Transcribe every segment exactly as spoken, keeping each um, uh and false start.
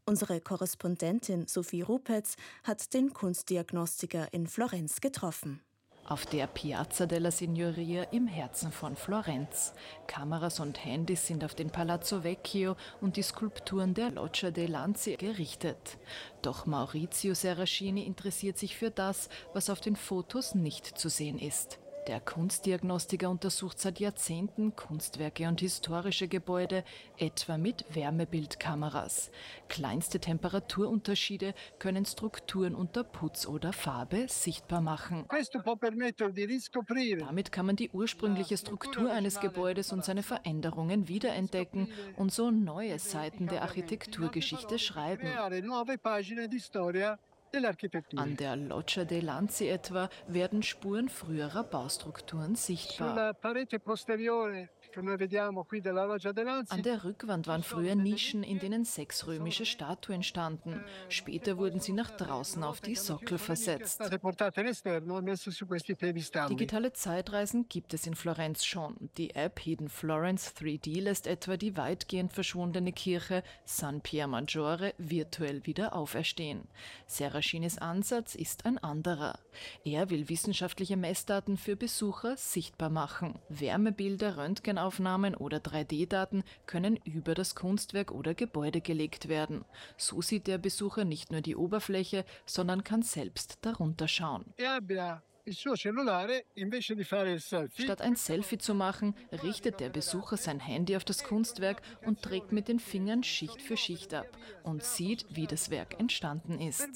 Unsere Korrespondentin Sophie Rupetz hat den Kunstdiagnostiker in Florenz getroffen. Auf der Piazza della Signoria im Herzen von Florenz. Kameras und Handys sind auf den Palazzo Vecchio und die Skulpturen der Loggia dei Lanzi gerichtet. Doch Maurizio Serracini interessiert sich für das, was auf den Fotos nicht zu sehen ist. Der Kunstdiagnostiker untersucht seit Jahrzehnten Kunstwerke und historische Gebäude, etwa mit Wärmebildkameras. Kleinste Temperaturunterschiede können Strukturen unter Putz oder Farbe sichtbar machen. Damit kann man die ursprüngliche Struktur eines Gebäudes und seine Veränderungen wiederentdecken und so neue Seiten der Architekturgeschichte schreiben. An der Loggia dei Lanzi etwa werden Spuren früherer Baustrukturen sichtbar. An der Rückwand waren früher Nischen, in denen sechs römische Statuen standen. Später wurden sie nach draußen auf die Sockel versetzt. Digitale Zeitreisen gibt es in Florenz schon. Die App Hidden Florence drei D lässt etwa die weitgehend verschwundene Kirche San Pier Maggiore virtuell wieder auferstehen. Serracinis Ansatz ist ein anderer. Er will wissenschaftliche Messdaten für Besucher sichtbar machen. Wärmebilder, Röntgenaufnahmen oder drei D Daten können über das Kunstwerk oder Gebäude gelegt werden. So sieht der Besucher nicht nur die Oberfläche, sondern kann selbst darunter schauen. Statt ein Selfie zu machen, richtet der Besucher sein Handy auf das Kunstwerk und trägt mit den Fingern Schicht für Schicht ab und sieht, wie das Werk entstanden ist.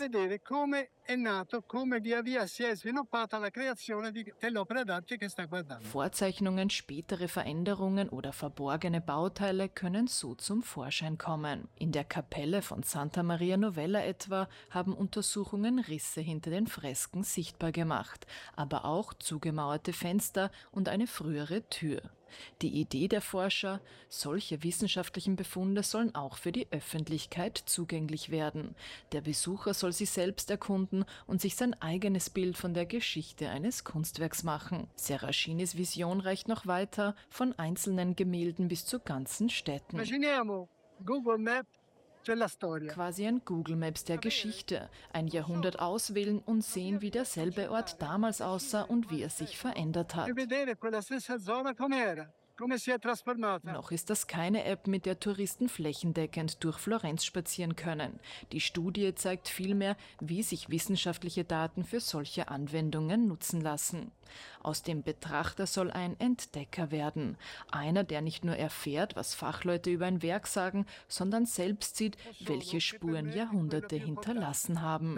Vorzeichnungen, spätere Veränderungen oder verborgene Bauteile können so zum Vorschein kommen. In der Kapelle von Santa Maria Novella etwa haben Untersuchungen Risse hinter den Fresken sichtbar gemacht, aber auch zugemauerte Fenster und eine frühere Tür. Die Idee der Forscher: solche wissenschaftlichen Befunde sollen auch für die Öffentlichkeit zugänglich werden. Der Besucher soll sie selbst erkunden und sich sein eigenes Bild von der Geschichte eines Kunstwerks machen. Serracinis Vision reicht noch weiter, von einzelnen Gemälden bis zu ganzen Städten. Google Maps. Quasi ein Google Maps der Geschichte. Ein Jahrhundert auswählen und sehen, wie derselbe Ort damals aussah und wie er sich verändert hat. Noch ist das keine App, mit der Touristen flächendeckend durch Florenz spazieren können. Die Studie zeigt vielmehr, wie sich wissenschaftliche Daten für solche Anwendungen nutzen lassen. Aus dem Betrachter soll ein Entdecker werden. Einer, der nicht nur erfährt, was Fachleute über ein Werk sagen, sondern selbst sieht, welche Spuren Jahrhunderte hinterlassen haben.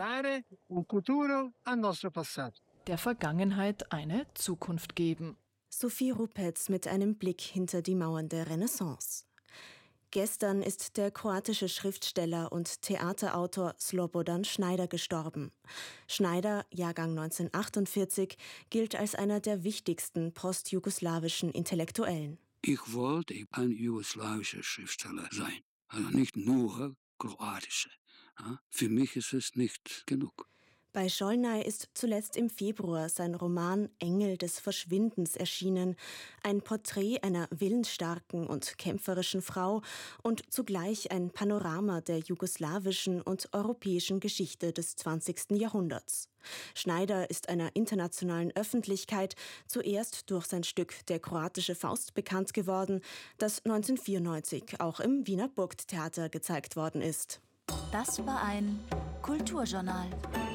Der Vergangenheit eine Zukunft geben. Sophie Rupetz mit einem Blick hinter die Mauern der Renaissance. Gestern ist der kroatische Schriftsteller und Theaterautor Slobodan Schneider gestorben. Schneider, Jahrgang neunzehnhundertachtundvierzig, gilt als einer der wichtigsten postjugoslawischen Intellektuellen. Ich wollte ein jugoslawischer Schriftsteller sein, also nicht nur kroatischer. Für mich ist es nicht genug. Bei Scholnay ist zuletzt im Februar sein Roman Engel des Verschwindens erschienen, ein Porträt einer willensstarken und kämpferischen Frau und zugleich ein Panorama der jugoslawischen und europäischen Geschichte des zwanzigsten Jahrhunderts. Schneider ist einer internationalen Öffentlichkeit zuerst durch sein Stück Der kroatische Faust bekannt geworden, das neunzehnhundertvierundneunzig auch im Wiener Burgtheater gezeigt worden ist. Das war ein Kulturjournal.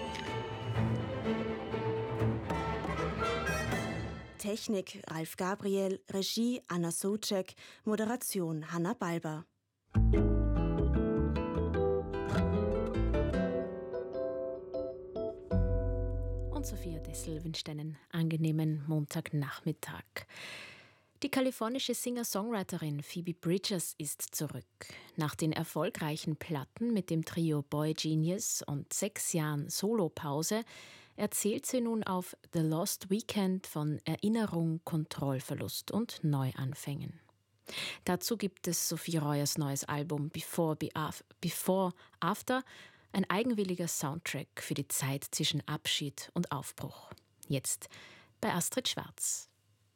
Technik Ralf Gabriel, Regie Anna Soucek, Moderation Hanna Balber. Und Sophia Dessel wünscht einen angenehmen Montagnachmittag. Die kalifornische Singer-Songwriterin Phoebe Bridgers ist zurück. Nach den erfolgreichen Platten mit dem Trio Boy Genius und sechs Jahren Solopause erzählt sie nun auf The Lost Weekend von Erinnerung, Kontrollverlust und Neuanfängen. Dazu gibt es Sophie Reuers neues Album Before, Before After, ein eigenwilliger Soundtrack für die Zeit zwischen Abschied und Aufbruch. Jetzt bei Astrid Schwarz.